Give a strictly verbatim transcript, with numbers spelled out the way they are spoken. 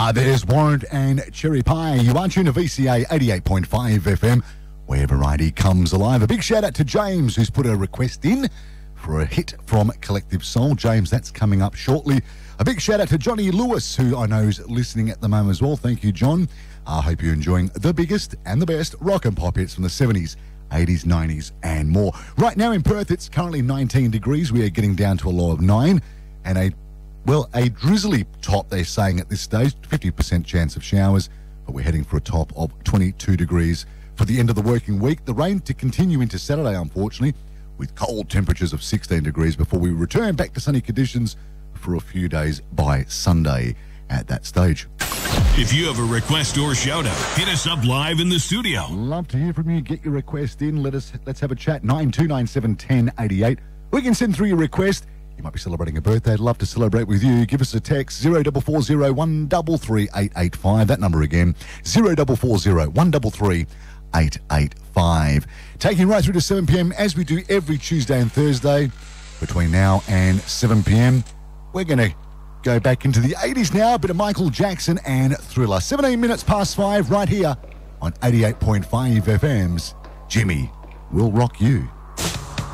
Ah, there's Warrant and Cherry Pie. You are tuned to V C A eighty-eight point five F M, where variety comes alive. A big shout out to James, who's put a request in for a hit from Collective Soul. James, that's coming up shortly. A big shout out to Johnny Lewis, who I know is listening at the moment as well. Thank you, John. I hope you're enjoying the biggest and the best rock and pop hits from the seventies, eighties, nineties and more. Right now in Perth, it's currently nineteen degrees. We are getting down to a low of nine and a Well, a drizzly top, they're saying at this stage, fifty percent chance of showers, but we're heading for a top of twenty-two degrees for the end of the working week. The rain to continue into Saturday, unfortunately, with cold temperatures of sixteen degrees before we return back to sunny conditions for a few days by Sunday at that stage. If you have a request or shout out, hit us up live in the studio. Love to hear from you. Get your request in. Let us, let's have a chat. nine two nine seven, one oh eight eight. We can send through your request. You might be celebrating a birthday. I'd love to celebrate with you. Give us a text, zero four four zero, one three three, eight eight five. That number again, zero four four zero, one three three, eight eight five. Taking right through to seven p m, as we do every Tuesday and Thursday. Between now and seven p m, we're going to go back into the eighties now. A bit of Michael Jackson and Thriller. seventeen minutes past five right here on eighty-eight point five F M's Jimmy Will Rock You.